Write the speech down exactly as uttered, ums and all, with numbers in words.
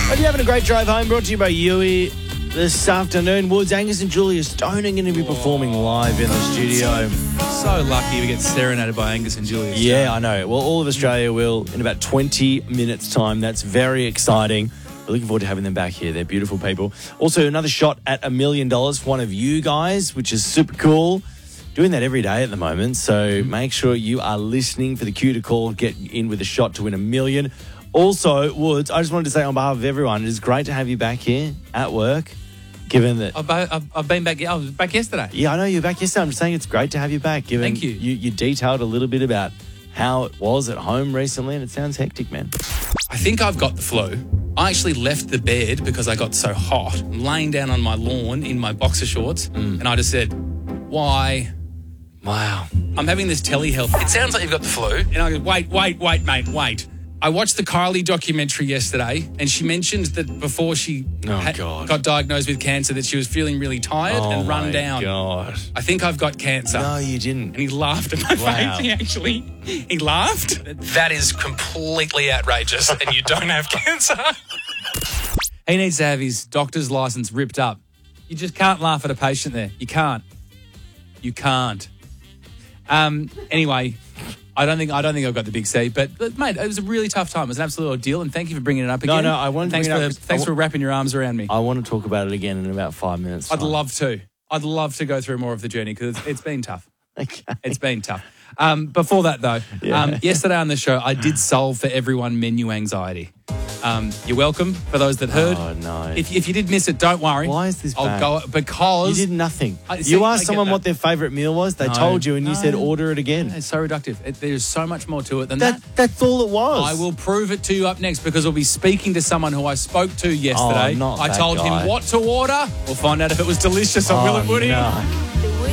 Are you having a great drive home? Brought to you by Yui this afternoon. Woods, Angus and Julia Stone are going to be performing live in the studio. So lucky we get serenaded by Angus and Julia Stone. Yeah, I know. Well, all of Australia will in about twenty minutes' time. That's very exciting. We're looking forward to having them back here. They're beautiful people. Also, another shot at a million dollars for one of you guys, which is super cool. Doing that every day at the moment. So make sure you are listening for the cue to call, get in with a shot to win a million. Also, Woods, I just wanted to say on behalf of everyone, it is great to have you back here at work, given that... I've, I've, I've been back, I was back yesterday. Yeah, I know you're back yesterday. I'm just saying it's great to have you back, given Thank you. you, you detailed a little bit about how it was at home recently, and it sounds hectic, man. I think I've got the flu. I actually left the bed because I got so hot. I'm laying down on my lawn in my boxer shorts, Mm. and I just said, why? Wow. I'm having this telehealth. It sounds like you've got the flu. And I go, wait, wait, wait, mate, wait. I watched the Kylie documentary yesterday, and she mentioned that before she Oh, had- God. got diagnosed with cancer, that she was feeling really tired Oh, and run my down. God. I think I've got cancer. No, you didn't. And he laughed at my Wow. face. He actually, he laughed. That is completely outrageous, and you don't have cancer. He needs to have his doctor's license ripped up. You just can't laugh at a patient there. You can't. You can't. Um. Anyway, I don't think I don't think I've got the big C, but, but mate, it was a really tough time. It was an absolute ordeal, and thank you for bringing it up No, again. no, I wanted to thanks bring it for up 'cause thanks I for wa- wrapping your arms around me. I want to talk about it again in about five minutes. I'd time. love to. I'd love to go through more of the journey because it's, it's been tough. Okay. It's been tough. Um, before that, though, Yeah. um, yesterday on the show, I did solve for everyone menu anxiety. Um, you're welcome for those that heard. Oh, no. If, if you did miss it, don't worry. Why is this I'll back? go because You did nothing. I- see, you I asked get someone that. what their favourite meal was. They No, told you, and you no. said order it again. It's so reductive. It, there's so much more to it than that. That that's all it was. I will prove it to you up next because we'll be speaking to someone who I spoke to yesterday. Oh, not I that told guy. him what to order. We'll find out if it was delicious or Oh, will it would no.